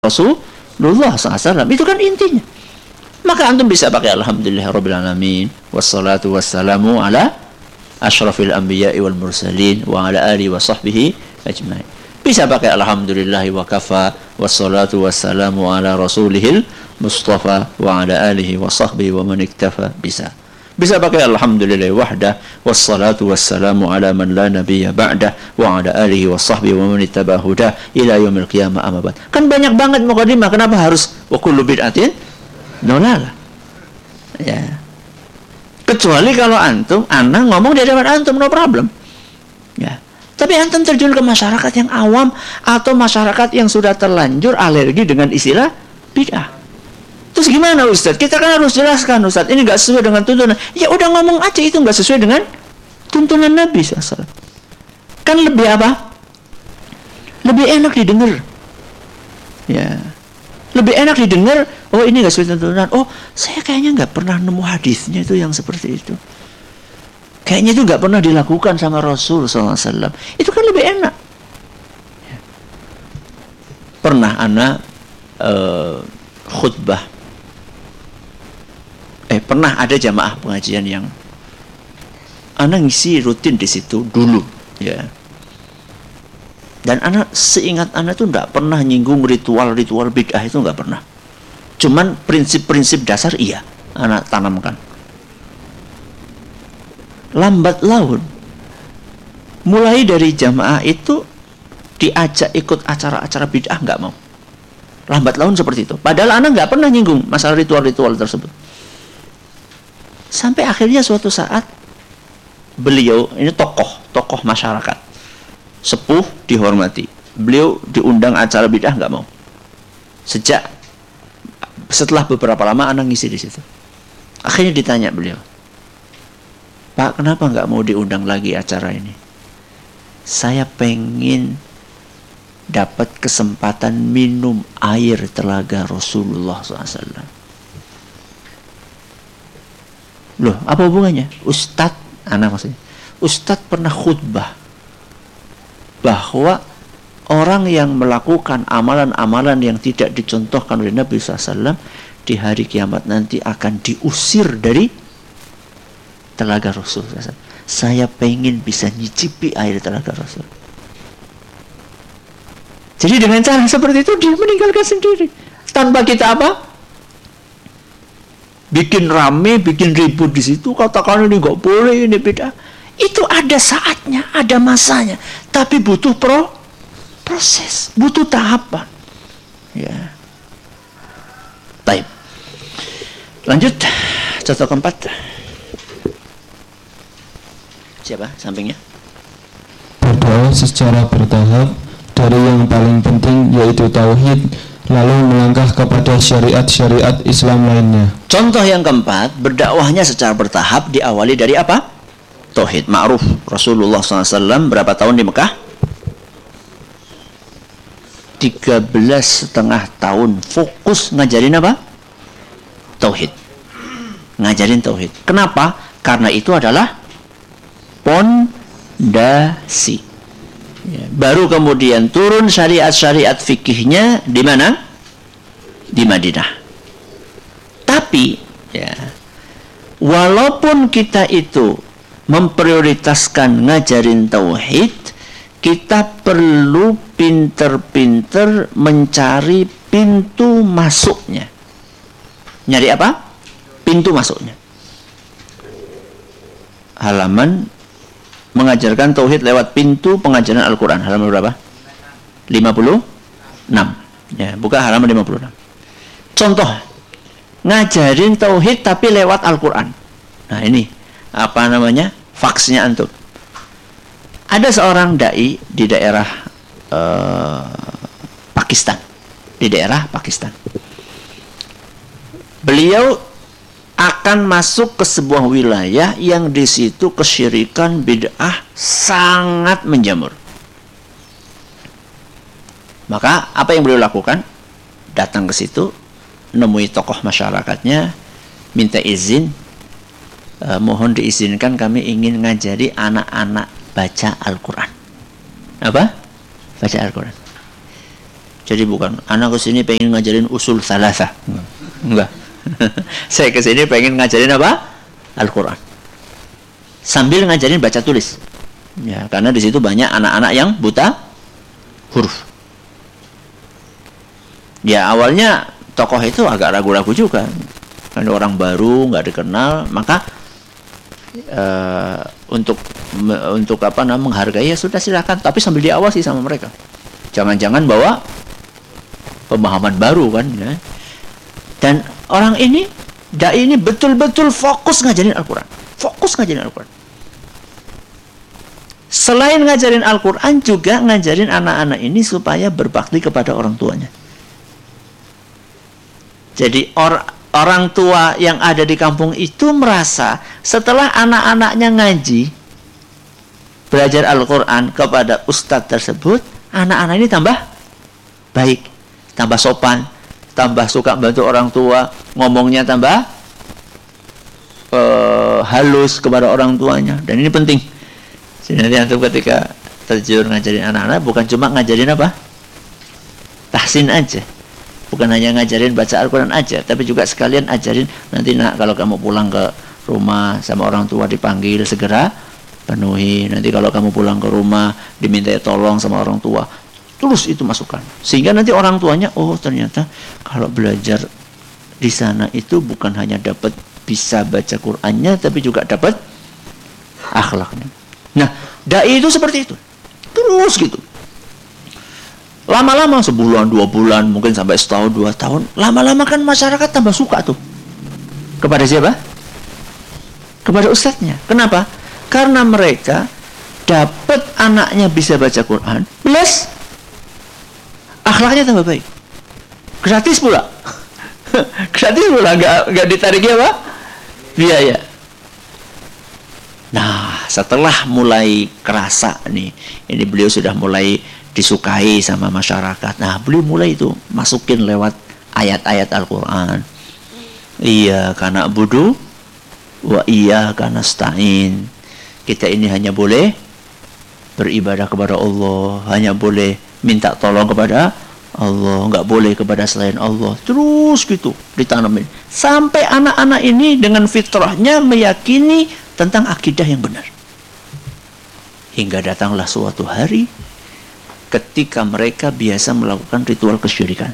Rasulullah SAW. Itu kan intinya. Maka antum bisa pakai alhamdulillahirabbil alamin wassalatu wassalamu ala asyrafil anbiya'i wal mursalin wa ala alihi wa sahbihi ajmain. Bisa pakai alhamdulillahi wa kafa wassalatu wassalamu ala rasulihil mustafa wa ala alihi wa sahbihi wa man iktafa. Bisa pakai alhamdulillahi wahdah wassalatu wassalamu ala man la nabiyya ba'dah wa ala alihi wa sahbihi wa man ittaba hudah ila yaumil qiyamah amma ba'd. Kan banyak banget mukadimah, kenapa harus wa kullu bid'atin dolalah? Ya. Kecuali kalau antum, ana ngomong di hadapan antum, no problem. Ya. Tapi antum terjun ke masyarakat yang awam atau masyarakat yang sudah terlanjur alergi dengan istilah bid'ah. Terus gimana Ustaz? Kita kan harus jelaskan Ustaz, ini nggak sesuai dengan tuntunan. Ya udah ngomong aja itu nggak sesuai dengan tuntunan Nabi SAW. Kan lebih apa? Lebih enak didengar. Ya. Lebih enak didengar, oh ini nggak sesuai tuntunan. Oh, saya kayaknya nggak pernah nemu hadisnya itu yang seperti itu. Kayaknya itu nggak pernah dilakukan sama Rasul SAW. Itu kan lebih enak. Ya. Pernah anak khutbah. Pernah ada jamaah pengajian yang anak ngisi rutin di situ dulu, ya. Dan anak seingat anak tuh nggak pernah nyinggung ritual-ritual bid'ah, itu nggak pernah. Cuman prinsip-prinsip dasar iya anak tanamkan. Lambat laun, mulai dari jamaah itu diajak ikut acara-acara bid'ah nggak mau. Lambat laun seperti itu. Padahal anak nggak pernah nyinggung masalah ritual-ritual tersebut. Sampai akhirnya suatu saat beliau ini tokoh masyarakat, sepuh dihormati. Beliau diundang acara bid'ah nggak mau. Setelah beberapa lama anak ngisi di situ. Akhirnya ditanya beliau, Pak, kenapa nggak mau diundang lagi acara ini? Saya pengen dapat kesempatan minum air telaga Rasulullah SAW. Loh, apa hubungannya? Ustadz, anak maksudnya, Ustadz pernah khutbah bahwa orang yang melakukan amalan-amalan yang tidak dicontohkan oleh Nabi SAW di hari kiamat nanti akan diusir dari telaga Rasul SAW. Saya pengen bisa nyicipi air telaga Rasul. Jadi dengan cara seperti itu dia meninggalkan sendiri tanpa kita apa? Bikin rame, bikin ribut di situ, katakan ini nggak boleh, ini beda. Itu ada saatnya, ada masanya, tapi butuh proses, butuh tahapan. Ya. Baik. Lanjut, contoh keempat. Siapa sampingnya? Berdoa secara bertahap dari yang paling penting yaitu tauhid, lalu melangkah kepada syariat-syariat Islam lainnya. Contoh yang keempat, berdakwahnya secara bertahap diawali dari apa? Tauhid. Ma'ruf, Rasulullah SAW berapa tahun di Mekah? 13,5 tahun fokus ngajarin apa? Tauhid. Ngajarin tauhid. Kenapa? Karena itu adalah pondasi. Ya, baru kemudian turun syariat-syariat fikihnya di mana? Di Madinah. Tapi ya, walaupun kita itu memprioritaskan ngajarin tauhid, kita perlu pinter-pinter mencari pintu masuknya. Nyari apa? Pintu masuknya. Halaman mengajarkan tauhid lewat pintu pengajaran Al-Quran. Halaman berapa? 56. Ya, buka halaman 56. Contoh, ngajarin tauhid tapi lewat Al-Quran. Nah ini, apa namanya? Faksnya antum. Ada seorang dai di daerah Pakistan. Di daerah Pakistan. Beliau akan masuk ke sebuah wilayah yang di situ kesyirikan bid'ah sangat menjamur. Maka apa yang beliau lakukan? Datang ke situ, nemui tokoh masyarakatnya, minta izin, mohon diizinkan kami ingin ngajari anak-anak baca Al-Quran. Apa? Baca Al-Quran. Jadi bukan, anak kesini pengen ngajarin usul thalatha. Enggak. Saya kesini pengen ngajarin apa? Al-Quran. Sambil ngajarin baca tulis. Ya, karena di situ banyak anak-anak yang buta huruf. Ya, awalnya tokoh itu agak ragu-ragu juga. Kan orang baru, nggak dikenal, maka untuk menghargai ya sudah silakan, tapi sambil diawasi sama mereka. Jangan-jangan bawa pemahaman baru kan ya. Dan orang ini, dai ini betul-betul fokus ngajarin Al-Quran. Fokus ngajarin Al-Quran. Selain ngajarin Al-Quran, juga ngajarin anak-anak ini supaya berbakti kepada orang tuanya. Jadi orang tua yang ada di kampung itu merasa setelah anak-anaknya ngaji, belajar Al-Quran kepada ustadz tersebut, anak-anak ini tambah baik, tambah sopan, tambah suka bantu orang tua, ngomongnya tambah halus kepada orang tuanya. Dan ini penting. Jadi nanti antum ketika terjun ngajarin anak-anak, bukan cuma ngajarin apa? Tahsin aja. Bukan hanya ngajarin baca Al-Quran aja, tapi juga sekalian ajarin, nanti nak kalau kamu pulang ke rumah sama orang tua dipanggil, segera penuhi. Nanti kalau kamu pulang ke rumah diminta tolong sama orang tua, terus itu masukkan. Sehingga nanti orang tuanya, oh ternyata kalau belajar di sana itu bukan hanya dapat bisa baca Qur'annya, tapi juga dapat akhlaknya. Nah, dai itu seperti itu. Terus gitu. Lama-lama sebulan, 2 bulan, mungkin sampai setahun, 2 tahun. Lama-lama kan masyarakat tambah suka tuh. Kepada siapa? Kepada ustadznya. Kenapa? Karena mereka dapat anaknya bisa baca Quran, plus akhlaknya tambah baik. Gratis pula. Gratis pula, nggak ditarik apa? Biaya. Nah, setelah mulai kerasa nih, ini beliau sudah mulai disukai sama masyarakat. Nah, beliau mulai itu masukin lewat ayat-ayat Al-Quran. Iya karena budu wa iya karena stain. Kita ini hanya boleh beribadah kepada Allah, hanya boleh minta tolong kepada Allah, nggak boleh kepada selain Allah. Terus gitu ditanamin sampai anak-anak ini dengan fitrahnya meyakini tentang akidah yang benar. Hingga datanglah suatu hari ketika mereka biasa melakukan ritual kesyirikan.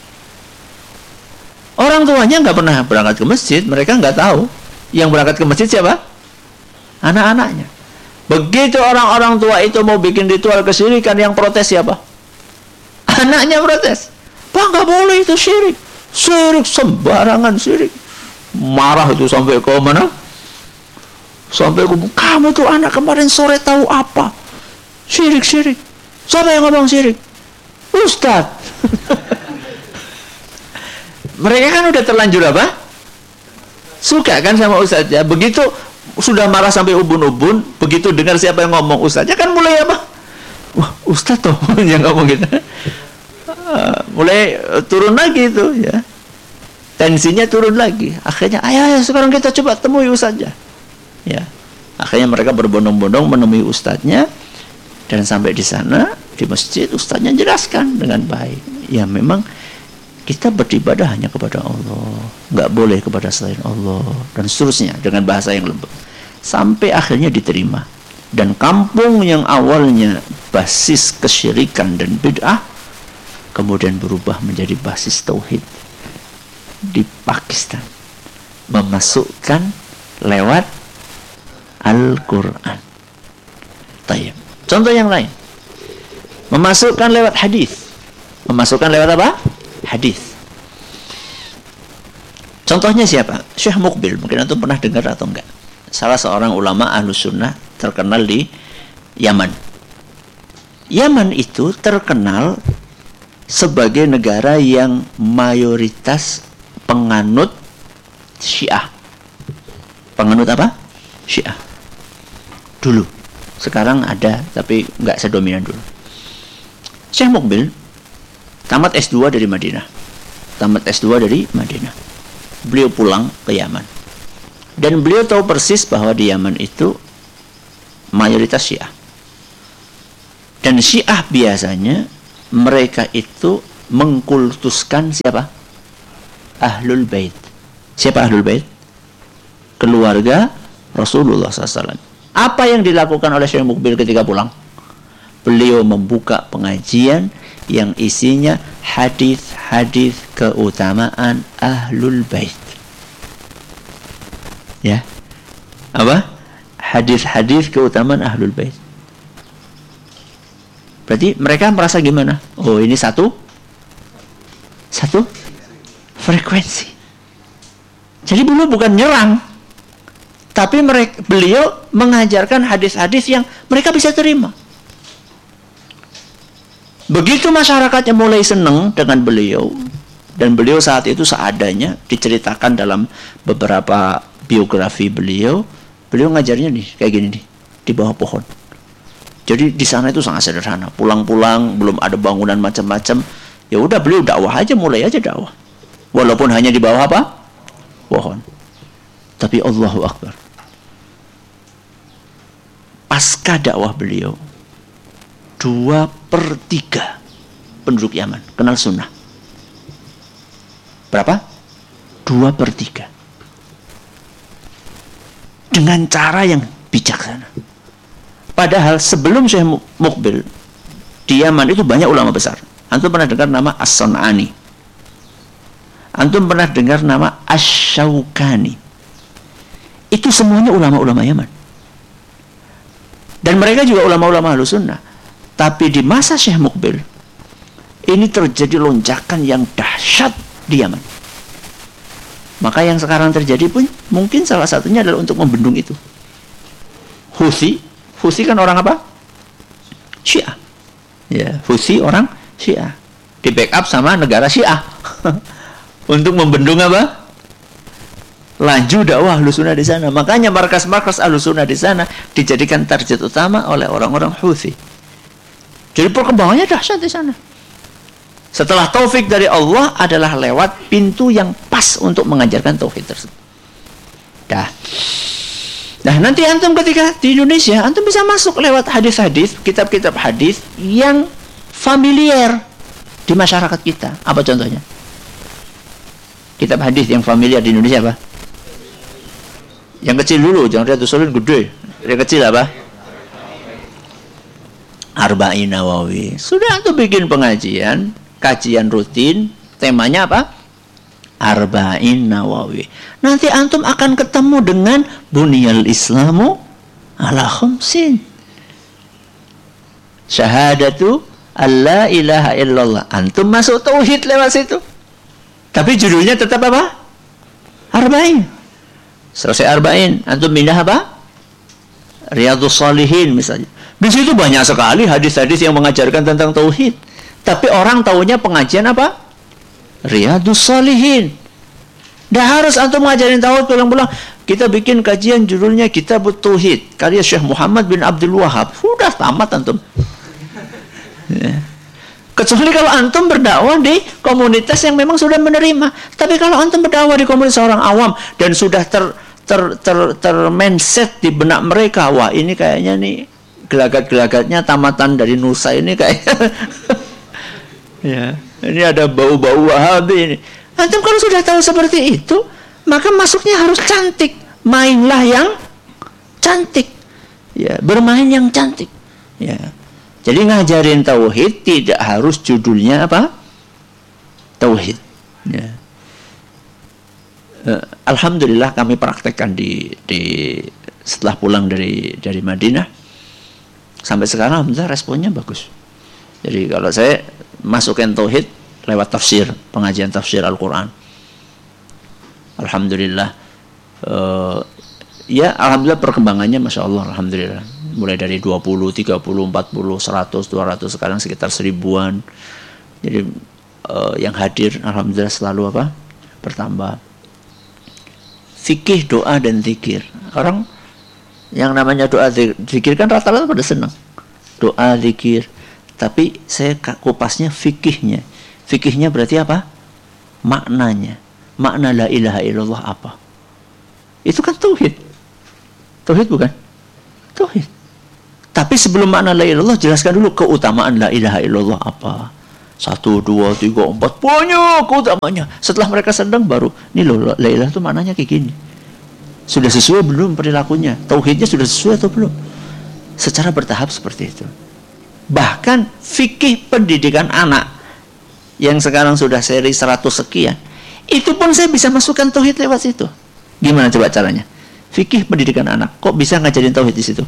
Orang tuanya nggak pernah berangkat ke masjid, mereka nggak tahu. Yang berangkat ke masjid siapa? Anak-anaknya. Begitu orang-orang tua itu mau bikin ritual kesyirikan, yang protes siapa? Anaknya protes. Pak, nggak boleh itu syirik. Syirik sembarangan syirik. Marah itu sampai ke mana? Sampai ke, kamu tuh anak kemarin sore tahu apa? Syirik. Siapa yang ngomong syirik? Ustadz. Mereka kan udah terlanjur apa? Suka kan sama ustadznya. Begitu sudah marah sampai ubun-ubun, begitu dengar siapa yang ngomong ustadznya kan mulai apa? Wah, ustadz tuh yang ngomong gitu. Mulai turun lagi itu ya. Tensinya turun lagi. Akhirnya, ayo sekarang kita coba temui ustadznya. Ya. Akhirnya mereka berbondong-bondong menemui ustadznya. Dan sampai di sana, di masjid, ustaznya jelaskan dengan baik. Ya memang kita beribadah hanya kepada Allah, nggak boleh kepada selain Allah, dan seterusnya dengan bahasa yang lembut. Sampai akhirnya diterima. Dan kampung yang awalnya basis kesyirikan dan bid'ah, kemudian berubah menjadi basis tauhid di Pakistan. Memasukkan lewat Al-Quran. Tayyib. Contoh yang lain, memasukkan lewat hadis. Memasukkan lewat apa? Hadis. Contohnya siapa? Syekh Muqbil. Mungkin antum pernah dengar atau enggak? Salah seorang ulama Ahlus Sunnah terkenal di Yaman. Yaman itu terkenal sebagai negara yang mayoritas penganut Syiah. Penganut apa? Syiah. Dulu. Sekarang ada, tapi nggak sedominan dulu. Syekh Muqbil tamat S2 dari Madinah. Beliau pulang ke Yaman. Dan beliau tahu persis bahwa di Yaman itu mayoritas Syiah. Dan Syiah biasanya mereka itu mengkultuskan siapa? Ahlul Bait. Siapa Ahlul Bait? Keluarga Rasulullah SAW. Apa yang dilakukan oleh Syekh Mukbil ketika pulang? Beliau membuka pengajian yang isinya hadis-hadis keutamaan Ahlul Bait. Ya. Apa? Hadis-hadis keutamaan Ahlul Bait. Berarti mereka merasa gimana? Oh, ini satu frekuensi. Jadi beliau bukan nyerang, tapi beliau mengajarkan hadis-hadis yang mereka bisa terima. Begitu masyarakatnya mulai senang dengan beliau, dan beliau saat itu seadanya, diceritakan dalam beberapa biografi beliau ngajarnya nih kayak gini nih, di bawah pohon. Jadi di sana itu sangat sederhana. Pulang-pulang belum ada bangunan macam-macam. Ya udah beliau dakwah aja, mulai aja dakwah. Walaupun hanya di bawah apa? Pohon. Tapi Allahu Akbar. Pasca dakwah beliau, 2/3 penduduk Yaman kenal sunnah. Berapa? 2/3. Dengan cara yang bijaksana. Padahal sebelum Syekh Mukbil di Yaman itu banyak ulama besar. Antum pernah dengar nama As-Sun'ani? Antum pernah dengar nama Asy-Syaukani? Itu semuanya ulama-ulama Yaman. Dan mereka juga ulama-ulama Ahlussunnah. Tapi di masa Syekh Mukbil ini terjadi lonjakan yang dahsyat di Yaman. Maka yang sekarang terjadi pun mungkin salah satunya adalah untuk membendung itu. Husi kan orang apa? Syiah. Ya, Husi orang Syiah. Di backup sama negara Syiah. Untuk membendung apa? Laju dakwah Ahlussunnah di sana. Makanya markas-markas Ahlussunnah di sana dijadikan target utama oleh orang-orang Husi. Jadi perkembangannya dahsyat di sana. Setelah taufik dari Allah adalah lewat pintu yang pas untuk mengajarkan tauhid tersebut. Nah, nanti antum ketika di Indonesia, antum bisa masuk lewat hadis-hadis, kitab-kitab hadis yang familiar di masyarakat kita. Apa contohnya? Kitab hadis yang familiar di Indonesia apa? Yang kecil dulu, jangan Riyadhus Shalihin gede. Yang kecil apa? Arba'in Nawawi. Sudah antum bikin pengajian, kajian rutin, temanya apa? Arba'in Nawawi. Nanti antum akan ketemu dengan Bunyal Islamu ala khamsin. Syahadatu alla ilaha illallah. Antum masuk tauhid lewat situ. Tapi judulnya tetap apa? Arba'in. Selesai Arba'in, antum pindah apa? Riyadhus Shalihin misalnya. Di situ banyak sekali hadis-hadis yang mengajarkan tentang tauhid. Tapi orang taunya pengajian apa? Riyadhus Shalihin. Dah harus antum ngajarin tauhid pulang-pulang. Kita bikin kajian judulnya Kitabut Tauhid karya Syekh Muhammad bin Abdul Wahab. Sudah tamat antum. Ya. Kecuali kalau antum berdakwah di komunitas yang memang sudah menerima. Tapi kalau antum berdakwah di komunitas orang awam dan sudah mindset di benak mereka, wah ini kayaknya nih gelagat-gelagatnya tamatan dari Nusa ini kayaknya. Ya, ini ada bau-bau Wahabi ini. Antum kalau sudah tahu seperti itu, maka masuknya harus cantik. Mainlah yang cantik. Ya, bermain yang cantik. Ya. Jadi ngajarin tauhid tidak harus judulnya apa? Tauhid. Ya. Alhamdulillah kami praktekkan di setelah pulang dari Madinah sampai sekarang alhamdulillah responnya bagus. Jadi kalau saya masukkan tauhid lewat tafsir, pengajian tafsir Al-Quran. Alhamdulillah. Ya alhamdulillah perkembangannya Masya Allah, alhamdulillah. Mulai dari 20, 30, 40, 100, 200, sekarang sekitar 1000-an. Jadi yang hadir alhamdulillah selalu apa? Bertambah. Fikih, doa, dan zikir. Orang yang namanya doa, zikir kan rata-rata pada senang. Doa, zikir. Tapi saya kupasnya fikihnya. Fikihnya berarti apa? Maknanya. Makna la ilaha illallah apa? Itu kan tauhid. Tauhid bukan? Tauhid. Tapi sebelum makna la ilaha illallah, jelaskan dulu keutamaan la ilaha illallah apa. 1, 2, 3, 4 banyak utamanya. Setelah mereka sedang baru ini loh la ilaha itu maknanya kayak gini. Sudah sesuai belum perilakunya? Tauhidnya sudah sesuai atau belum? Secara bertahap seperti itu. Bahkan fikih pendidikan anak yang sekarang sudah seri 100 sekian, itu pun saya bisa masukkan tauhid lewat situ. Gimana coba caranya? Fikih pendidikan anak, kok bisa ngajarin tauhid di situ?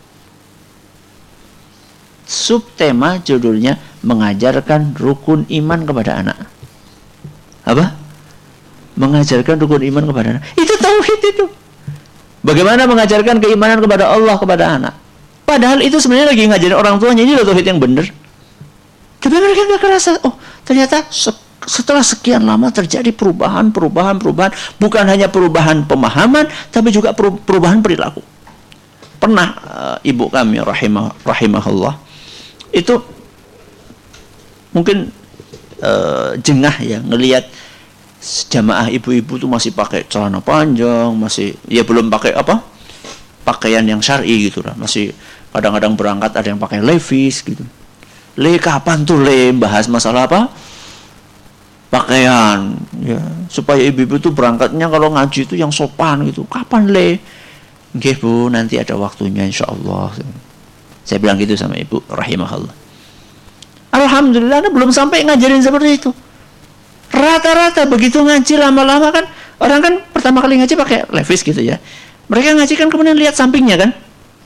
Subtema judulnya mengajarkan rukun iman kepada anak. Apa? Mengajarkan rukun iman kepada anak. Itu tauhid itu. Bagaimana mengajarkan keimanan kepada Allah kepada anak? Padahal itu sebenarnya lagi ngajarin orang tuanya, ini loh tauhid yang benar. Tapi mereka nggak kerasa. Oh, ternyata setelah sekian lama terjadi perubahan. Bukan hanya perubahan pemahaman, tapi juga perubahan perilaku. Pernah ibu kami rahimahullah itu mungkin jengah ya ngelihat jamaah ibu-ibu tuh masih pakai celana panjang, masih ya belum pakai pakaian yang syar'i gitu lah, masih kadang-kadang berangkat ada yang pakai levis gitu. Kapan tuh bahas masalah apa? Pakaian ya, supaya ibu-ibu tuh berangkatnya kalau ngaji itu yang sopan gitu. Kapan nggih Bu, nanti ada waktunya insyaallah. Saya bilang gitu sama ibu rahimahullah. Alhamdulillah belum sampai ngajarin seperti itu. Rata-rata begitu ngaji lama-lama kan, orang kan pertama kali ngaji pakai levis gitu ya. Mereka ngaji kan kemudian lihat sampingnya kan,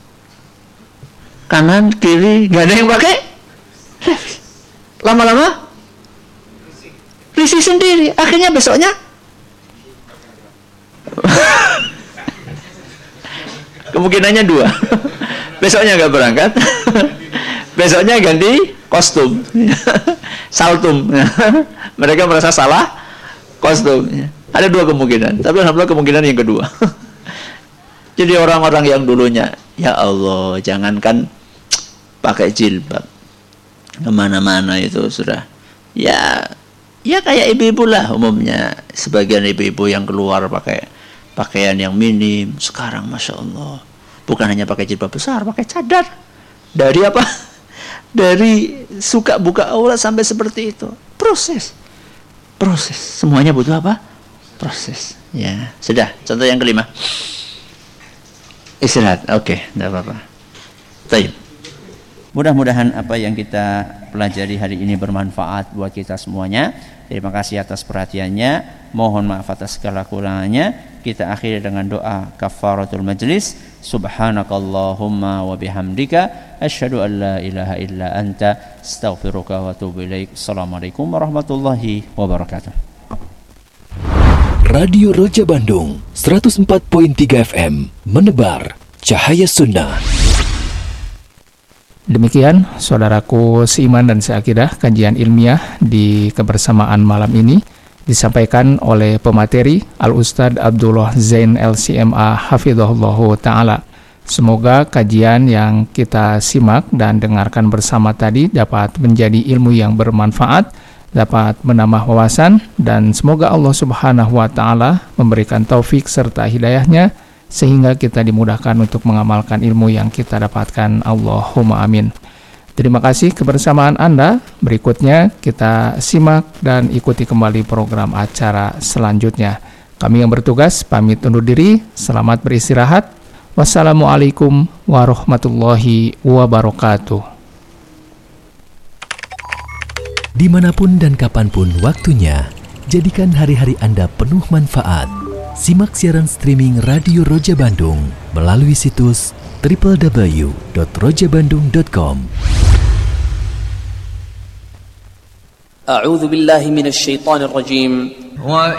kanan kiri nggak ada yang pakai levis. Lama-lama risih sendiri. Akhirnya besoknya kemungkinannya 2. Besoknya nggak berangkat, besoknya ganti kostum, saltum. Mereka merasa salah kostum. Ada 2 kemungkinan, tapi alhamdulillah kemungkinan yang kedua. Jadi orang-orang yang dulunya, ya Allah, jangankan pakai jilbab, kemana-mana itu sudah, ya kayak ibu-ibu lah umumnya. Sebagian ibu-ibu yang keluar pakai pakaian yang minim, sekarang masya Allah. Bukan hanya pakai jilbab besar, pakai cadar. Dari apa? Dari suka buka aurat sampai seperti itu. Proses. Semuanya butuh apa? Proses. Ya, sudah. Contoh yang kelima. Istirahat. Oke, enggak apa-apa. Baik. Mudah-mudahan apa yang kita pelajari hari ini bermanfaat buat kita semuanya. Terima kasih atas perhatiannya. Mohon maaf atas segala kurangannya. Kita akhiri dengan doa kafaratul majlis. Subhanakallahumma wa bihamdika asyhadu an la ilaha illa anta astaghfiruka wa atubu ilaik. Assalamualaikum warahmatullahi wabarakatuh. Radio Roja Bandung 104.3 FM menebar cahaya sunnah. Demikian saudaraku seiman dan seakidah, kajian ilmiah di kebersamaan malam ini disampaikan oleh pemateri Al-Ustadz Abdullah Zain LCMA Hafidhahullahu Ta'ala. Semoga kajian yang kita simak dan dengarkan bersama tadi dapat menjadi ilmu yang bermanfaat, dapat menambah wawasan, dan semoga Allah Subhanahu wa Ta'ala memberikan taufik serta hidayahnya sehingga kita dimudahkan untuk mengamalkan ilmu yang kita dapatkan. Allahumma amin. Terima kasih kebersamaan Anda. Berikutnya kita simak dan ikuti kembali program acara selanjutnya. Kami yang bertugas pamit undur diri. Selamat beristirahat. Wassalamualaikum warahmatullahi wabarakatuh. Dimanapun dan kapanpun waktunya, jadikan hari-hari Anda penuh manfaat. Simak siaran streaming Radio Roja Bandung melalui situs www.rojabandung.com. A'udzu billahi minasy syaithanir rajim.